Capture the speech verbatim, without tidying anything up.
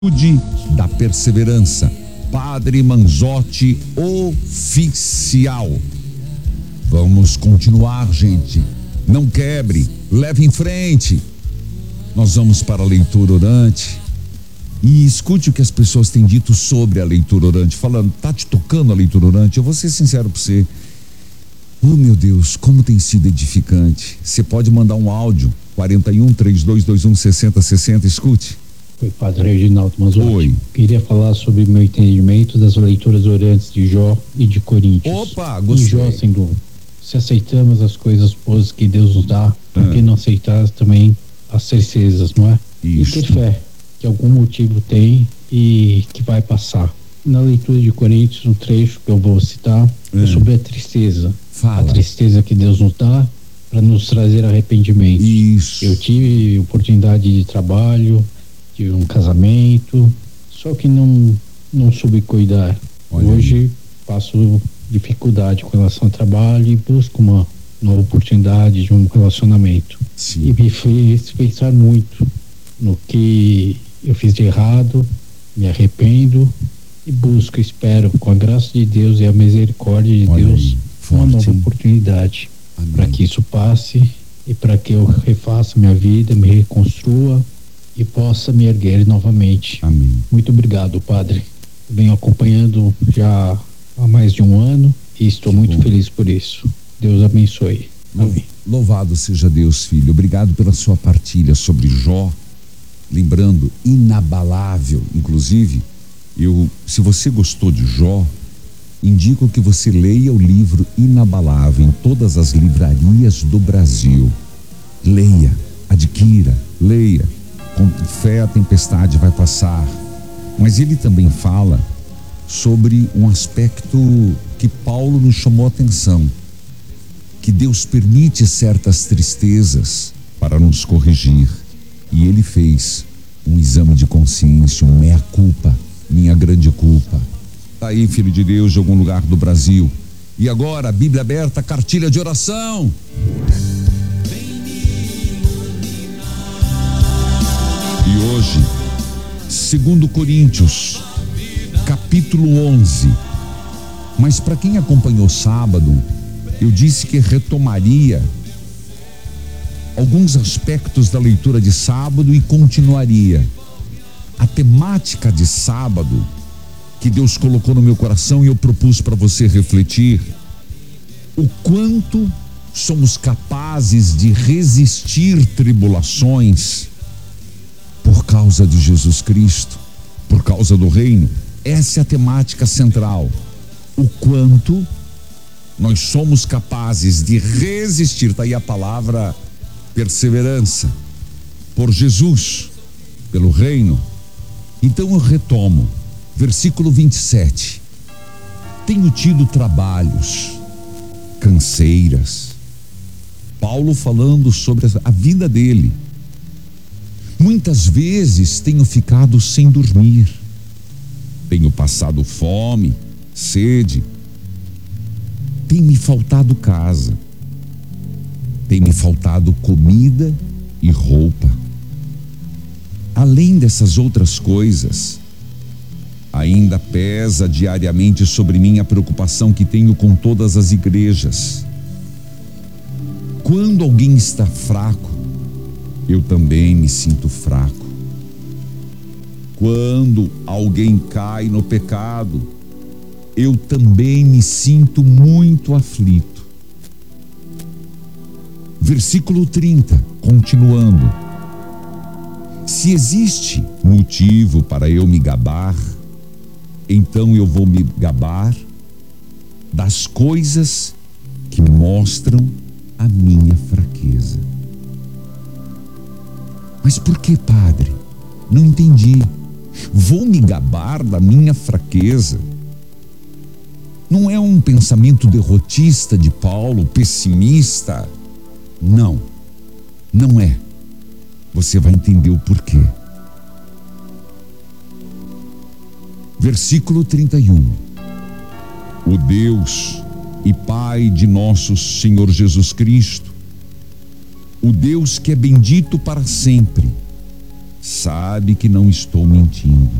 da perseverança. Padre Manzotti Oficial. Vamos continuar, gente. Não quebre, leve em frente. Nós vamos para a leitura orante. E escute o que as pessoas têm dito sobre a leitura orante. Falando, tá te tocando a leitura orante? Eu vou ser sincero para você. Oh, meu Deus, como tem sido edificante. Você pode mandar um áudio, quarenta e um, trinta e dois, vinte e um, sessenta, sessenta, escute. Oi, Padre Reginaldo Manzotti. Oi. Queria falar sobre o meu entendimento das leituras orantes de Jó e de Coríntios. Opa, gostei. Em Jó, sendo, se aceitamos as coisas boas que Deus nos dá, por que Ah. não aceitar também as tristezas, não é? Isso. E ter fé, que algum motivo tem e que vai passar. Na leitura de Coríntios, um trecho que eu vou citar é, é sobre a tristeza. Fala. A tristeza que Deus nos dá para nos trazer arrependimento. Isso. Eu tive oportunidade de trabalho, tive um casamento, só que não, não soube cuidar. Olha Hoje aí. passo dificuldade com relação ao trabalho e busco uma nova oportunidade de um relacionamento. Sim. E me fez pensar muito no que eu fiz de errado, me arrependo e busco, espero, com a graça de Deus e a misericórdia de Olha Deus, aí, uma forte, nova hein? oportunidade para Amém. que isso passe e para que eu refaça minha vida, me reconstrua e possa me erguer novamente. Amém. Muito obrigado, Padre. Venho acompanhando já há mais de um ano e estou Que muito bom. feliz por isso. Deus abençoe. Amém. Louvado seja Deus, filho. Obrigado pela sua partilha sobre Jó. Lembrando, inabalável. Inclusive, eu, se você gostou de Jó, indico que você leia o livro Inabalável em todas as livrarias do Brasil. Leia, adquira, leia. Com fé a tempestade vai passar. Mas ele também fala sobre um aspecto que Paulo nos chamou a atenção, que Deus permite certas tristezas para nos corrigir. E ele fez um exame de consciência, um meia culpa, minha grande culpa. Tá aí, filho de Deus, de algum lugar do Brasil. E agora, a Bíblia aberta, cartilha de oração. E hoje, segundo Coríntios, capítulo onze. Mas para quem acompanhou sábado, eu disse que retomaria alguns aspectos da leitura de sábado e continuaria. A temática de sábado que Deus colocou no meu coração e eu propus para você refletir: o quanto somos capazes de resistir tribulações por causa de Jesus Cristo, por causa do reino. Essa é a temática central. O quanto nós somos capazes de resistir, tá aí a palavra perseverança, por Jesus, pelo reino. Então eu retomo, versículo vinte e sete. Tenho tido trabalhos, canseiras. Paulo falando sobre a vida dele. Muitas vezes tenho ficado sem dormir, tenho passado fome, sede, tem me faltado casa, tem me faltado comida e roupa. Além dessas outras coisas, ainda pesa diariamente sobre mim a preocupação que tenho com todas as igrejas. Quando alguém está fraco, eu também me sinto fraco. Quando alguém cai no pecado, eu também me sinto muito aflito. Versículo trinta, continuando. Se existe motivo para eu me gabar, então eu vou me gabar das coisas que mostram a minha fraqueza. Mas por que, padre? Não entendi. Vou me gabar da minha fraqueza? Não é um pensamento derrotista de Paulo, pessimista? Não, não é. Você vai entender o porquê. Versículo trinta e um. O Deus e Pai de nosso Senhor Jesus Cristo, o Deus que é bendito para sempre, sabe que não estou mentindo.